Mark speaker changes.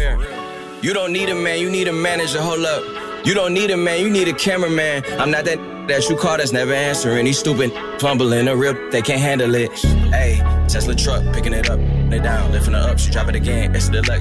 Speaker 1: fair. You don't need a man, you need a manager, hold up. You don't need a man, you need a cameraman. I'm not that you call that's never answering. These stupid fumbling, a real, they can't handle it. Hey, Tesla truck, picking it up, it down, lifting her up, she drop it again, it's the deluxe.